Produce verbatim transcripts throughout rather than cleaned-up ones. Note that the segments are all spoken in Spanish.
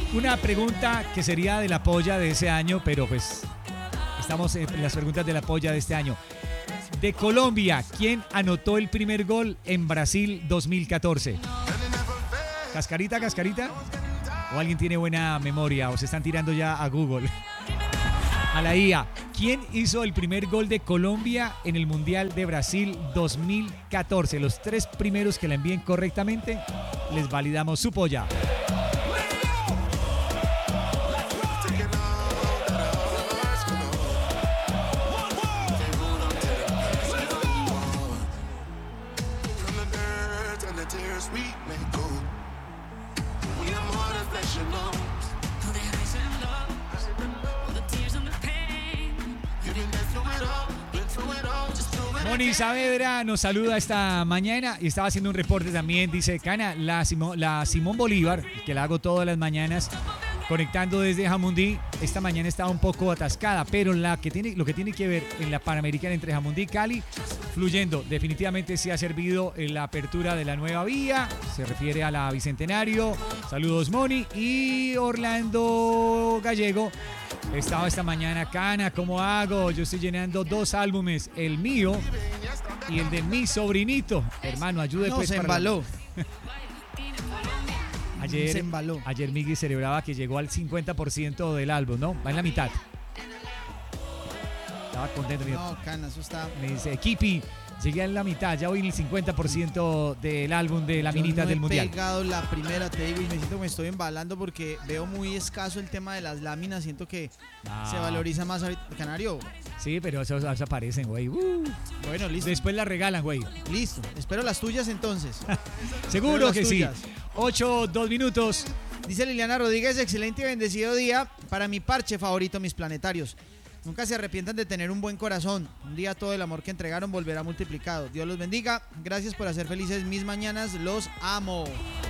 Una pregunta que sería de la polla de ese año, pero pues estamos en las preguntas de la polla de este año. De Colombia, ¿quién anotó el primer gol en Brasil dos mil catorce? ¿Cascarita, cascarita? ¿O alguien tiene buena memoria o se están tirando ya a Google? A la I A. ¿Quién hizo el primer gol de Colombia en el Mundial de Brasil dos mil catorce? Los tres primeros que la envíen correctamente, les validamos su polla. Moni Saavedra nos saluda esta mañana y estaba haciendo un reporte también. Dice, Cana, la, Simo, la Simón Bolívar, que la hago todas las mañanas, conectando desde Jamundí, esta mañana estaba un poco atascada, pero la que tiene, lo que tiene que ver en la Panamericana entre Jamundí y Cali, fluyendo. Definitivamente se ha servido en la apertura de la nueva vía, se refiere a la Bicentenario. Saludos, Moni. Y Orlando Gallego estaba esta mañana, Cana, ¿cómo hago? Yo estoy llenando dos álbumes, el mío y el de mi sobrinito. Hermano, ayude no, pues. Se para embaló. Ayer, se embaló. Ayer Migui celebraba que llegó al cincuenta por ciento del álbum, ¿no? Va en la mitad. Estaba contento. No, Cana, eso está... Me dice, Kipi, llegué a la mitad, ya voy en el cincuenta por ciento del álbum de la minita no del he Mundial. He pegado la primera, te digo, y me siento que me estoy embalando porque veo muy escaso el tema de las láminas. Siento que ah. se valoriza más ahorita. Canario. Sí, pero esos, esos aparecen, güey. Uh. Bueno, listo. Después las regalan, güey. Listo. Espero las tuyas entonces. Seguro que tuyas. sí. Ocho, dos minutos. Dice Liliana Rodríguez, excelente y bendecido día para mi parche favorito, mis planetarios. Nunca se arrepientan de tener un buen corazón. Un día todo el amor que entregaron volverá multiplicado. Dios los bendiga. Gracias por hacer felices mis mañanas. Los amo.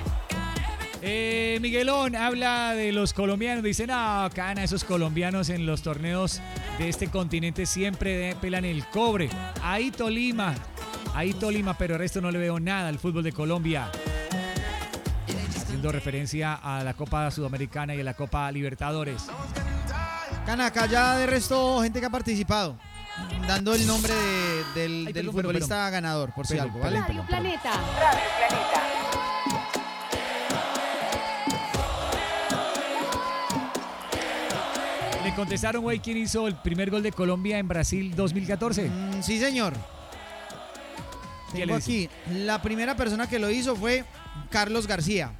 Eh, Miguelón habla de los colombianos. Dice, no, Cana, esos colombianos en los torneos de este continente siempre pelan el cobre. Ahí Tolima. Ahí Tolima, pero el resto no le veo nada al fútbol de Colombia. Haciendo referencia a la Copa Sudamericana y a la Copa Libertadores. Cana, acá ya de resto gente que ha participado, dando el nombre de, del, Ay, del perdón, futbolista perdón. ganador, por si Perdón, algo, perdón, ¿vale? perdón, Radio perdón. Planeta. Radio Planeta. Le contestaron, güey, ¿quién hizo el primer gol de Colombia en Brasil dos mil catorce? Mm, sí, señor. ¿Qué Tengo le dice? aquí, la primera persona que lo hizo fue Carlos García.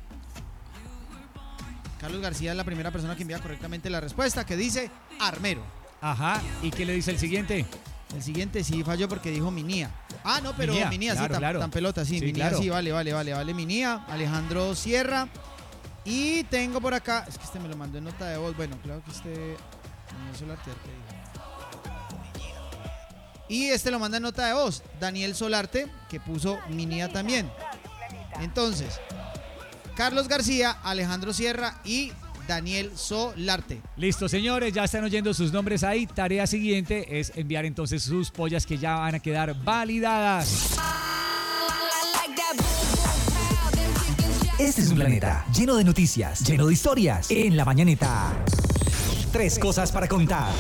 Carlos García es la primera persona que envía correctamente la respuesta, que dice Armero. Ajá, ¿y qué le dice el siguiente? El siguiente sí falló porque dijo Minía. Ah, no, pero Minía, Minía, claro, sí, tan, claro. tan pelota, sí, Sí, Minía, claro. sí, vale, vale, vale, vale, Minía, Alejandro Sierra. Y tengo por acá, es que este me lo mandó en nota de voz, bueno, claro que este... Daniel Solarte, ¿qué dijo? Y este lo manda en nota de voz, Daniel Solarte, que puso Minía también. Entonces, Carlos García, Alejandro Sierra y Daniel Solarte. Listo, señores, ya están oyendo sus nombres ahí. Tarea siguiente es enviar entonces sus pollas que ya van a quedar validadas. Este es un planeta lleno de noticias, lleno de historias. En la mañanita, tres cosas para contar.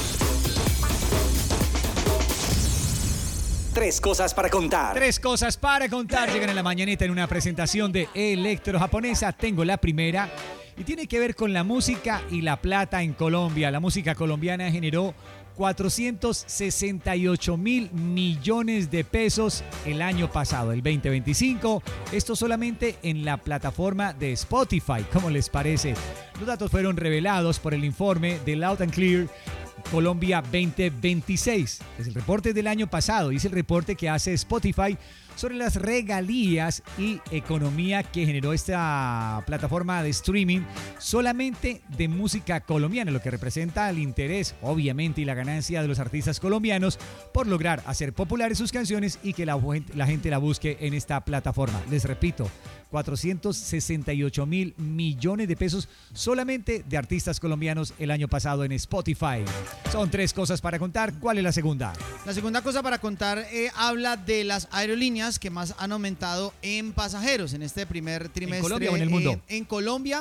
Tres cosas para contar. Tres cosas para contar. Llegan a la mañanita en una presentación de Electro Japonesa. Tengo la primera y tiene que ver con la música y la plata en Colombia. La música colombiana generó cuatrocientos sesenta y ocho mil millones de pesos el año pasado, el veinte veinticinco. Esto solamente en la plataforma de Spotify. ¿Cómo les parece? Los datos fueron revelados por el informe de Loud and Clear Colombia veinte veintiséis. Es el reporte del año pasado y es el reporte que hace Spotify sobre las regalías y economía que generó esta plataforma de streaming solamente de música colombiana, lo que representa el interés, obviamente, y la ganancia de los artistas colombianos por lograr hacer populares sus canciones y que la, la gente la busque en esta plataforma. Les repito, cuatrocientos sesenta y ocho mil millones de pesos solamente de artistas colombianos el año pasado en Spotify. Son tres cosas para contar. ¿Cuál es la segunda? La segunda cosa para contar eh, habla de las aerolíneas que más han aumentado en pasajeros en este primer trimestre. ¿En Colombia o en el mundo? Eh, en Colombia,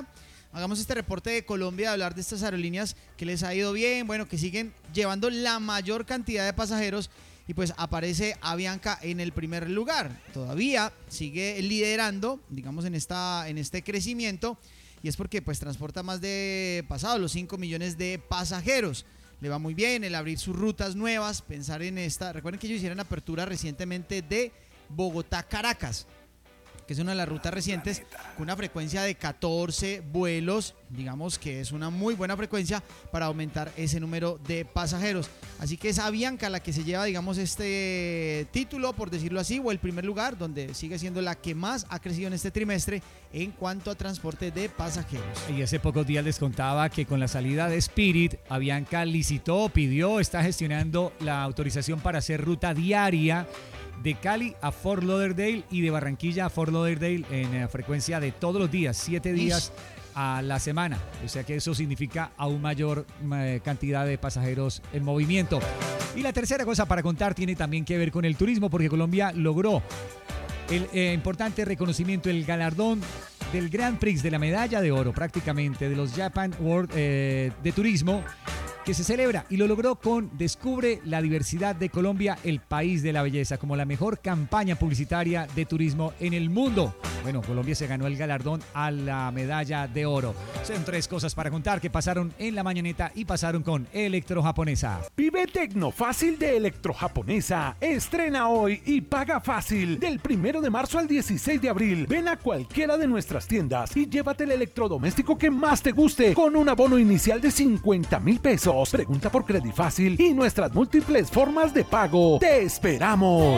hagamos este reporte de Colombia, de hablar de estas aerolíneas que les ha ido bien, bueno, que siguen llevando la mayor cantidad de pasajeros. Y pues aparece Avianca en el primer lugar. Todavía sigue liderando, digamos, en, esta, en este crecimiento. Y es porque pues transporta más de pasados los cinco millones de pasajeros. Le va muy bien el abrir sus rutas nuevas, pensar en esta. Recuerden que ellos hicieron apertura recientemente de Bogotá-Caracas, que es una de las rutas recientes, con una frecuencia de catorce vuelos, digamos que es una muy buena frecuencia para aumentar ese número de pasajeros. Así que es Avianca la que se lleva, digamos, este título, por decirlo así, o el primer lugar, donde sigue siendo la que más ha crecido en este trimestre en cuanto a transporte de pasajeros. Y hace pocos días les contaba que con la salida de Spirit, Avianca licitó, pidió, está gestionando la autorización para hacer ruta diaria de Cali a Fort Lauderdale y de Barranquilla a Fort Lauderdale en eh, frecuencia de todos los días, siete días a la semana. O sea que eso significa aún mayor eh, cantidad de pasajeros en movimiento. Y la tercera cosa para contar tiene también que ver con el turismo, porque Colombia logró el eh, importante reconocimiento, el galardón del Grand Prix, de la medalla de oro prácticamente de los Japan World eh, de Turismo, que se celebra, y lo logró con Descubre la diversidad de Colombia, el país de la belleza, como la mejor campaña publicitaria de turismo en el mundo. Bueno, Colombia se ganó el galardón a la medalla de oro. Son tres cosas para contar que pasaron en la mañaneta y pasaron con Electro Japonesa. Vive Tecnofácil de Electro Japonesa. Estrena hoy y paga fácil. Del primero de marzo al dieciséis de abril. Ven a cualquiera de nuestras tiendas y llévate el electrodoméstico que más te guste con un abono inicial de cincuenta mil pesos. Pregunta por Credifácil y nuestras múltiples formas de pago. ¡Te esperamos!